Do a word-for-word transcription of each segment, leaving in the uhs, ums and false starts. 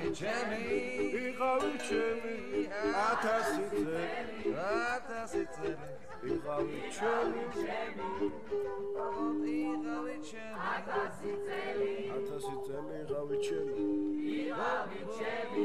ჩემი იყავი ჩემი ათასი წელი ათასი წელი იყავი ჩემი იყავი ჩემი ათასი წელი ათასი წელი იყავი ჩემი იყავი ჩემი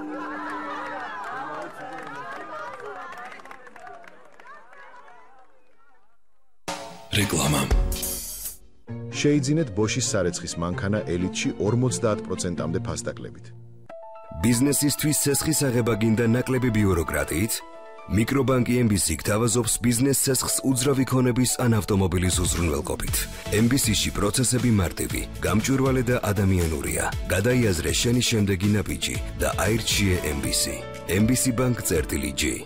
რეკლამა შეიძინეთ ბოშის სარეცხის მანქანა ელიტში ორმოცდაათ პროცენტამდე ფასდაკლებით. ბიზნესისთვის ცესხის აღება გინდა ნაკლები ბიუროკრატიით? მიკრობანკი ემ ბი სი გთავაზობს ბიზნეს ცესხს უძრავი ქონების ან ავტომობილის უზრუნველყოფით. ემ ბი სი-ში პროცესები მარტივი, გამჭვირვალე და ადამიანურია. გადაიაზრე შენი შემდეგი ნაბიჯი და აირჩიე ემ ბი სი. ემ ბი სი ბანკ წერტილი ჯი.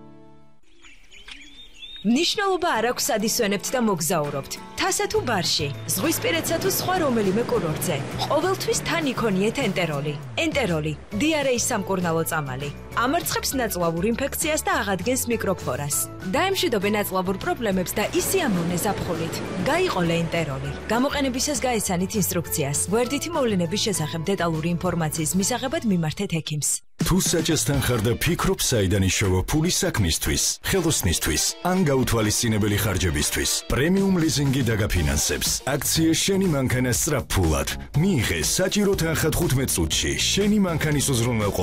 ნიშნულობა არ აქვს ადისვენებთ და მოგზაურობთ. თასა თუ ბარში, ზღვისპირეთსა თუ სხვა რომელიმე კურორტზე. ყოველთვის თან იქონიეთ ენტეროლი. ენტეროლი, დიარეის სამკურნალო წამალი. ამარცხებს ნაწლავურ ინფექციას და აღადგენს მიკროფლორას. დაემშვიდობე ნაწლავურ პრობლემებს და ისიამოვნე ზაფხულით. გაიყოლე ენტეროლი. გამოყენებისას გაეცანით ინსტრუქციას. გვერდითი მოვლენების შესახებ დეტალური ინფორმაციის მისაღებად მიმართეთ ექიმს. თუ საჭესთან ხარ და ფიქრობ საიდან იშოვო ფული საქმისთვის, ხელოსნისთვის, ან გაუთვალისწინებელი ხარჯებისთვის, პრემიუმ ლიზინგი დაგაფინანსებს. აქცია შენი მანქანა სწრაფ ფულად. მიიღე საჭირო თანხა თხუთმეტ წუთში. შენი მანქანის უზრუნველყოფა